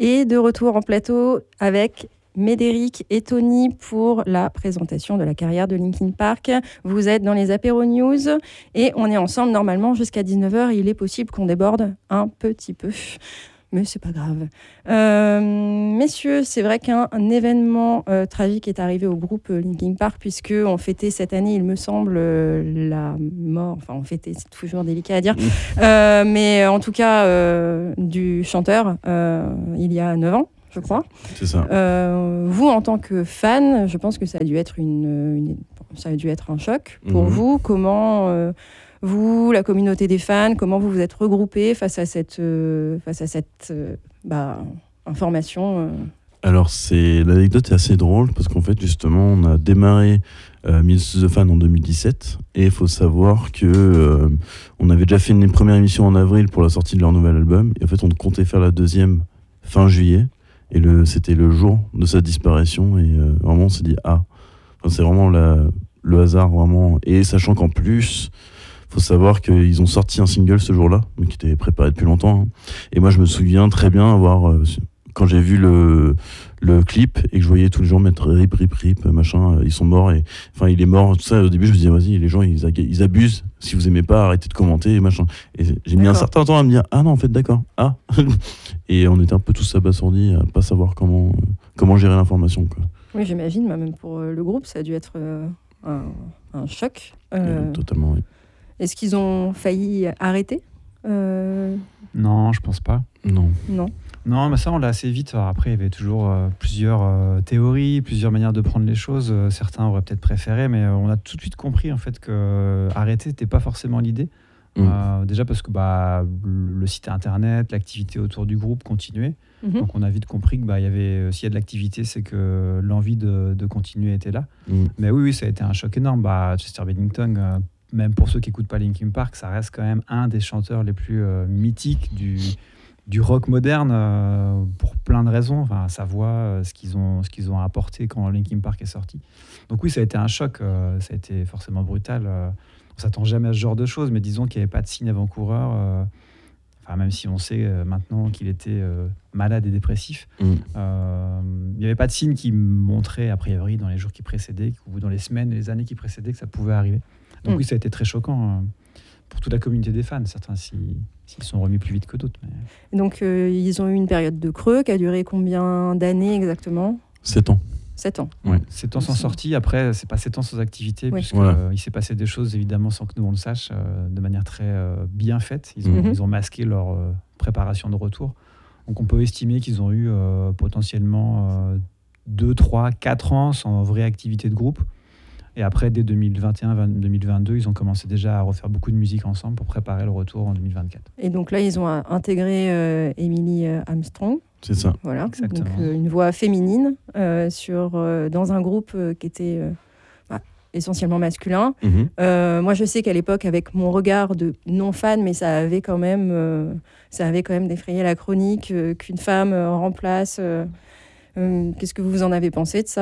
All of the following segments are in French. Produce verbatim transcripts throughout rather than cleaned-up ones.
est de retour en plateau avec Médéric et Tony pour la présentation de la carrière de Linkin Park. Vous êtes dans les Apéro News et on est ensemble normalement jusqu'à dix-neuf heures. Il est possible qu'on déborde un petit peu, mais c'est pas grave. Euh, messieurs, c'est vrai qu'un un événement euh, tragique est arrivé au groupe Linkin Park puisque on fêtait cette année, il me semble, euh, la mort. Enfin, on fêtait, c'est toujours délicat à dire, euh, mais en tout cas euh, du chanteur euh, il y a neuf ans. Je crois. C'est ça. Euh, vous, en tant que fan, je pense que ça a dû être, une, une, ça a dû être un choc pour mmh. vous. Comment, euh, vous, la communauté des fans, comment vous vous êtes regroupés face à cette, euh, face à cette euh, bah, information euh... Alors, c'est, l'anecdote est assez drôle parce qu'en fait, justement, on a démarré euh, Meets the Fan en deux mille dix-sept et il faut savoir que euh, on avait déjà fait une première émission en avril pour la sortie de leur nouvel album et en fait, on comptait faire la deuxième fin juillet. Et le, c'était le jour de sa disparition et euh, vraiment on s'est dit ah, enfin, c'est vraiment la, le hasard vraiment. Et sachant qu'en plus, faut savoir qu'ils ont sorti un single ce jour-là, mais qui était préparé depuis longtemps. Hein. Et moi je me souviens très bien avoir, euh, quand j'ai vu le, le clip et que je voyais tous les gens mettre rip, rip, rip, machin, euh, ils sont morts. Et, enfin il est mort, tout ça. Au début je me disais vas-y, les gens ils, ils abusent. Si vous aimez pas, arrêtez de commenter, machin. Et j'ai d'accord. mis un certain temps à me dire ah non en fait d'accord, ah. Et on était un peu tous abasourdis à pas savoir comment, euh, comment gérer l'information, quoi. Oui, j'imagine, même pour euh, le groupe, ça a dû être euh, un, un choc. Euh, euh, totalement, oui. Est-ce qu'ils ont failli arrêter euh... Non, je pense pas. Non. Non. Non, mais ça, on l'a assez vite. Alors après, il y avait toujours euh, plusieurs euh, théories, plusieurs manières de prendre les choses. Euh, certains auraient peut-être préféré, mais euh, on a tout de suite compris en fait que euh, arrêter, c'était pas forcément l'idée. Mmh. Euh, déjà parce que bah, le site internet, l'activité autour du groupe continuait. Mmh. Donc on a vite compris que bah, y avait, s'il y a de l'activité, c'est que l'envie de, de continuer était là. Mmh. Mais oui, oui, ça a été un choc énorme. Bah, Chester Bennington, euh, même pour ceux qui n'écoutent pas Linkin Park, ça reste quand même un des chanteurs les plus euh, mythiques du, du rock moderne euh, pour plein de raisons. Enfin, sa voix, euh, ce, qu'ils ont, ce qu'ils ont apporté quand Linkin Park est sorti. Donc oui, ça a été un choc. Euh, ça a été forcément brutal. Euh, On ne s'attend jamais à ce genre de choses, mais disons qu'il n'y avait pas de signe avant-coureur. Euh, enfin, même si on sait euh, maintenant qu'il était euh, malade et dépressif, mmh. euh, il n'y avait pas de signe qui montrait, a priori, dans les jours qui précédaient, ou dans les semaines et les années qui précédaient, que ça pouvait arriver. Donc mmh. oui, ça a été très choquant euh, pour toute la communauté des fans. Certains s'y, s'y sont remis plus vite que d'autres. Mais... Donc, euh, ils ont eu une période de creux qui a duré combien d'années exactement ? Sept ans. sept ans. Ouais. sept ans sans sortie. Après, c'est pas sept ans sans activité, oui. puisqu'il voilà. euh, s'est passé des choses, évidemment, sans que nous on le sache, euh, de manière très euh, bien faite. Ils ont, mm-hmm. ils ont masqué leur euh, préparation de retour. Donc, on peut estimer qu'ils ont eu euh, potentiellement euh, deux, trois, quatre ans sans vraie activité de groupe. Et après, dès deux mille vingt et un deux mille vingt-deux, ils ont commencé déjà à refaire beaucoup de musique ensemble pour préparer le retour en deux mille vingt-quatre. Et donc là, ils ont intégré euh, Emily Armstrong. C'est ça. Voilà, exactement. Donc, euh, une voix féminine euh, sur, euh, dans un groupe euh, qui était euh, bah, essentiellement masculin. Mm-hmm. Euh, moi, je sais qu'à l'époque, avec mon regard de non-fan, mais ça avait quand même, euh, ça avait quand même défrayé la chronique euh, qu'une femme euh, remplace. Euh, euh, qu'est-ce que vous en avez pensé de ça ?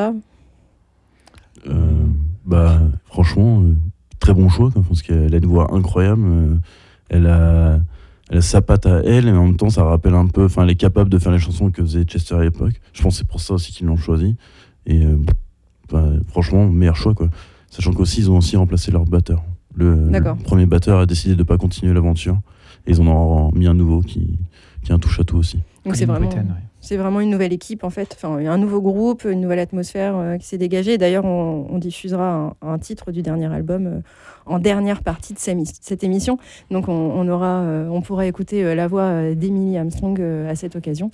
euh, bah, Franchement, euh, très bon choix, quoi, parce qu'elle a une voix incroyable. Euh, elle a... Elle a sa patte à elle, et en même temps, ça rappelle un peu... Enfin, elle est capable de faire les chansons que faisait Chester à l'époque. Je pense que c'est pour ça aussi qu'ils l'ont choisi. Et euh, bah, franchement, meilleur choix, quoi. Sachant qu'aussi, ils ont aussi remplacé leur batteur. Le, le premier batteur a décidé de ne pas continuer l'aventure. Et ils en ont mis un nouveau qui, qui est un touche-à-tout aussi. Donc c'est vraiment, Britain, ouais. c'est vraiment une nouvelle équipe, en fait. Enfin, un nouveau groupe, une nouvelle atmosphère euh, qui s'est dégagée. D'ailleurs, on, on diffusera un, un titre du dernier album euh, en dernière partie de cette émission. Donc, on, on, aura, euh, on pourra écouter euh, la voix d'Emily Armstrong euh, à cette occasion.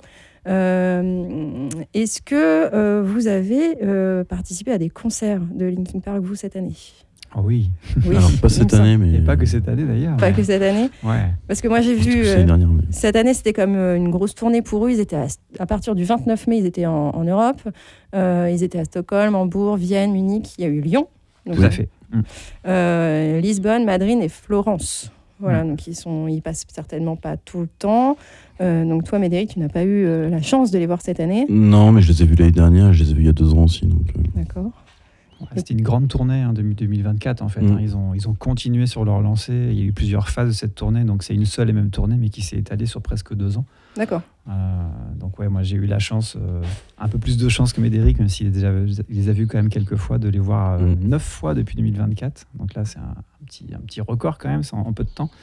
Euh, est-ce que euh, vous avez euh, participé à des concerts de Linkin Park, vous, cette année ? Oh oui. oui. Alors, pas cette année, mais... Et pas que cette année, d'ailleurs. Pas mais... que cette année. Ouais. Parce que moi, j'ai vu... Euh, dernière, mais... Cette année, c'était comme une grosse tournée pour eux. Ils étaient à, à partir du vingt-neuf mai, ils étaient en, en Europe. Euh, ils étaient à Stockholm, Hambourg, Vienne, Munich. Il y a eu Lyon. Donc, Tout à fait. Euh, Lisbonne, Madrid et Florence. Voilà, mmh. donc ils sont, ils passent certainement pas tout le temps. Euh, donc toi, Médéric, tu n'as pas eu euh, la chance de les voir cette année. Non, mais je les ai vus l'année dernière, je les ai vus il y a deux ans aussi. Donc, euh... D'accord. Ouais, c'était une grande tournée hein, deux mille vingt-quatre en fait. Mmh. Hein, ils ont ils ont continué sur leur lancée. Il y a eu plusieurs phases de cette tournée, donc c'est une seule et même tournée, mais qui s'est étalée sur presque deux ans. D'accord. Euh, donc ouais, moi j'ai eu la chance, euh, un peu plus de chance que Médéric, même s'il est déjà, il les a vus quand même quelques fois, de les voir euh, Mm. neuf fois depuis deux mille vingt-quatre. Donc là c'est un, un petit, un petit record quand même, c'est en, en peu de temps.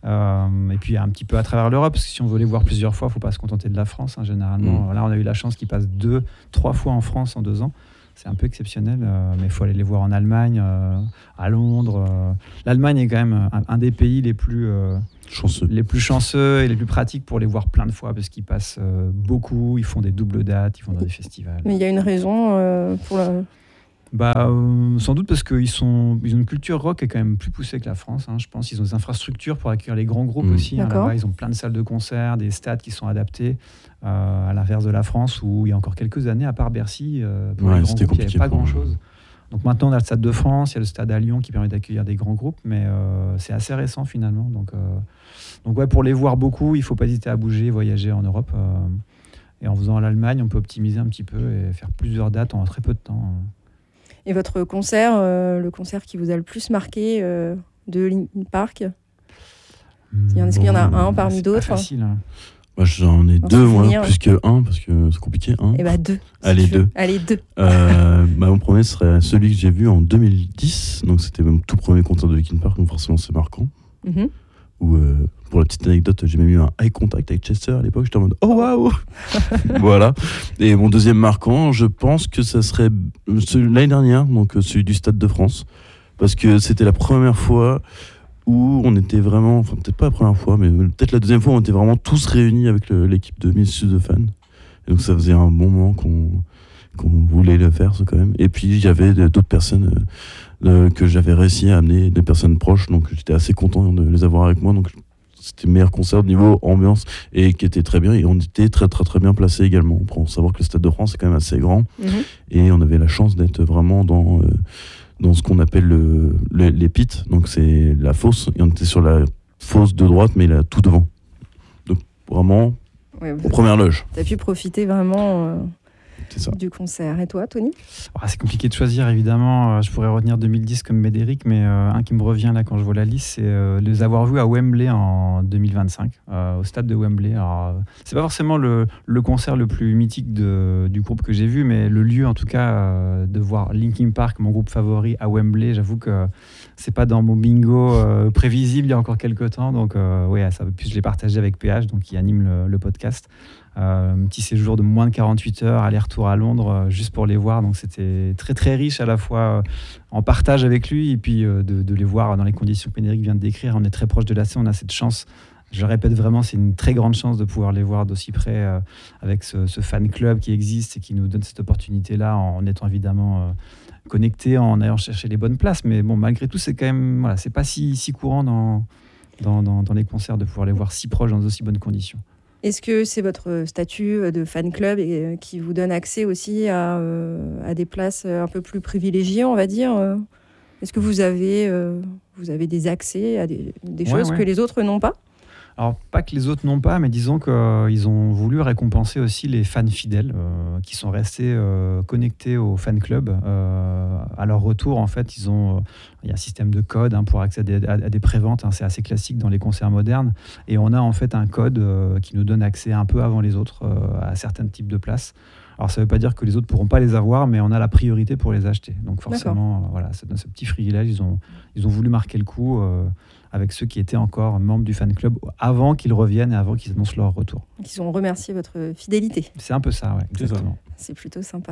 Euh, et puis un petit peu à travers l'Europe, parce que si on veut les voir plusieurs fois, il ne faut pas se contenter de la France, hein, généralement. Mm. Là on a eu la chance qu'ils passent deux, trois fois en France en deux ans. C'est un peu exceptionnel, euh, mais il faut aller les voir en Allemagne, euh, à Londres. Euh. L'Allemagne est quand même un, un des pays les plus, euh, Chanceux. les plus chanceux et les plus pratiques pour les voir plein de fois, parce qu'ils passent euh, beaucoup, ils font des doubles dates, ils vont dans des festivals. Mais il y a une raison euh, pour la... Bah, euh, sans doute parce qu'ils sont, ils ont une culture rock qui est quand même plus poussée que la France, hein, je pense. Ils ont des infrastructures pour accueillir les grands groupes Mmh. aussi. Hein, D'accord. là-bas, ils ont plein de salles de concert, des stades qui sont adaptés, euh, à l'inverse de la France où il y a encore quelques années, à part Bercy, euh, pour Ouais, les grands c'était groupes, il n'y avait compliqué pas pour eux. grand-chose. Donc maintenant, on a le stade de France, il y a le stade à Lyon qui permet d'accueillir des grands groupes, mais euh, c'est assez récent finalement. Donc, euh, donc ouais, pour les voir beaucoup, il ne faut pas hésiter à bouger, voyager en Europe. euh, et en faisant l'Allemagne, on peut optimiser un petit peu et faire plusieurs dates en très peu de temps. Et votre concert, euh, le concert qui vous a le plus marqué euh, de Linkin Park? y en- est-ce qu'il y en a un parmi C'est d'autres pas facile. Hein. Moi, j'en ai Un deux, moi, souvenir. plus que un, parce que c'est compliqué. Un. Eh bah deux. si Allez, tu veux. deux. Allez, deux. Euh, bah, mon premier serait celui que j'ai vu en deux mille dix, donc c'était mon tout premier concert de Linkin Park, donc forcément c'est marquant. Mhm. Où, euh, pour la petite anecdote, j'ai même eu un eye contact avec Chester à l'époque, j'étais en mode oh waouh. Voilà. Et mon deuxième marquant, je pense que ça serait celui- l'année dernière, donc euh, celui du Stade de France, parce que c'était la première fois où on était vraiment, enfin peut-être pas la première fois, mais peut-être la deuxième fois, on était vraiment tous réunis avec le- l'équipe de Miss de fans. Et donc ça faisait un bon moment qu'on qu'on voulait le faire, ça, quand même. Et puis il y avait d'autres personnes euh, euh, que j'avais réussi à amener, des personnes proches, donc j'étais assez content de les avoir avec moi. Donc c'était le meilleur concert de niveau ambiance et qui était très bien. Et on était très très très bien placés également. Pour savoir que le Stade de France est quand même assez grand. Mhm. Et on avait la chance d'être vraiment dans, euh, dans ce qu'on appelle le, le- les pits. Donc c'est la fosse. Et on était sur la fosse de droite, mais là, tout devant. Donc vraiment, Ouais, aux premières loges. tu as pu profiter vraiment euh, C'est ça. du concert. Et toi, Tony? Ah, c'est compliqué de choisir, évidemment. Euh, Je pourrais retenir deux mille dix comme Médéric, mais euh, un qui me revient là quand je vois la liste, c'est euh, les avoir vus à Wembley en deux mille vingt-cinq, euh, au stade de Wembley. Alors, euh, c'est pas forcément le, le concert le plus mythique de, du groupe que j'ai vu, mais le lieu, en tout cas, euh, de voir Linkin Park, mon groupe favori, à Wembley, j'avoue que c'est pas dans mon bingo euh, prévisible il y a encore quelques temps. Donc, euh, ouais, ça, puis je l'ai partagé avec P H, donc qui anime le, le podcast. Euh, un petit séjour de moins de quarante-huit heures, aller-retour à Londres, euh, juste pour les voir. Donc c'était très très riche à la fois euh, en partage avec lui et puis euh, de, de les voir dans les conditions que Médéric vient de décrire. On est très proche de la scène, on a cette chance. Je le répète vraiment, c'est une très grande chance de pouvoir les voir d'aussi près euh, avec ce, ce fan club qui existe et qui nous donne cette opportunité-là en étant évidemment euh, connectés, en allant chercher les bonnes places. Mais bon, malgré tout, c'est quand même, voilà, c'est pas si, si courant dans, dans, dans, dans les concerts de pouvoir les voir si proches dans d'aussi bonnes conditions. Est-ce que c'est votre statut de fan club et, euh, qui vous donne accès aussi à, euh, à des places un peu plus privilégiées, on va dire euh Est-ce que vous avez, euh, vous avez des accès à des, des Ouais, choses ouais. que les autres n'ont pas? Alors, pas que les autres n'ont pas, mais disons qu'ils euh, ont voulu récompenser aussi les fans fidèles euh, qui sont restés euh, connectés au fan club. Euh, à leur retour, en fait, ils ont, euh, il y a un système de code hein, pour accéder à, à des préventes. Hein, c'est assez classique dans les concerts modernes. Et on a en fait un code euh, qui nous donne accès un peu avant les autres euh, à certains types de places. Alors, ça ne veut pas dire que les autres ne pourront pas les avoir, mais on a la priorité pour les acheter. Donc, forcément, euh, voilà, ça donne ce petit privilège. Ils ont, ils ont voulu marquer le coup euh, avec ceux qui étaient encore membres du fan club avant qu'ils reviennent et avant qu'ils annoncent leur retour. Ils ont remercié votre fidélité. C'est un peu ça, ouais, C'est ça. exactement. C'est plutôt sympa.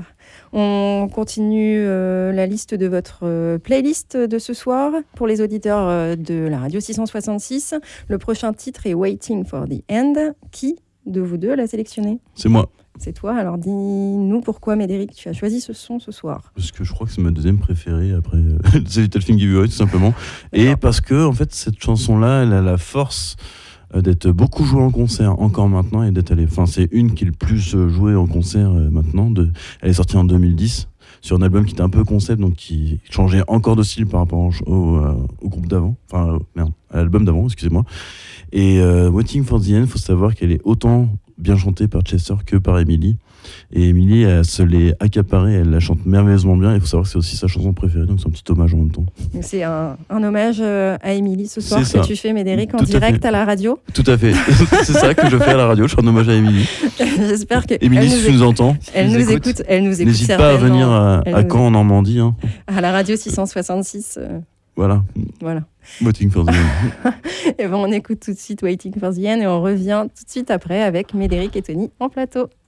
On continue euh, la liste de votre euh, playlist de ce soir pour les auditeurs euh, de la radio six cent soixante-six. Le prochain titre est Waiting for the End. Qui de vous deux l'a sélectionné? C'est moi. C'est toi. Alors dis-nous pourquoi, Médéric, tu as choisi ce son ce soir. Parce que je crois que c'est ma deuxième préférée après euh, The Little Thing Give You Away, tout simplement. Et D'accord. parce que, en fait, cette chanson-là, elle a la force euh, d'être beaucoup jouée en concert encore maintenant et d'être allée. Enfin, c'est une qui est le plus euh, jouée en concert euh, maintenant. De... Elle est sortie en deux mille dix sur un album qui était un peu concept, donc qui changeait encore de style par rapport au, au, euh, au groupe d'avant. Enfin, euh, merde, à l'album d'avant, excusez-moi. Et euh, Waiting for the End, il faut savoir qu'elle est autant bien chantée par Chester que par Emily. Et Emily, elle se l'est accaparée, elle la chante merveilleusement bien. Il faut savoir que c'est aussi sa chanson préférée, donc c'est un petit hommage en même temps. Donc c'est un, un hommage euh, à Emily ce soir C'est que ça. tu fais, Médéric, en Tout à direct fait. à la radio. Tout à fait. C'est ça que je fais à la radio, je fais un hommage à Emily. J'espère que Emily, elle si nous tu nous entends, Elle nous nous écoute. écoute, elle nous écoute n'hésite pas à certainement. venir à, Elle à nous- Caen en Normandie. Hein. À la radio six cent soixante-six. euh, Voilà. voilà. Waiting for the End. Et ben on écoute tout de suite Waiting for the End et on revient tout de suite après avec Médéric et Tony en plateau.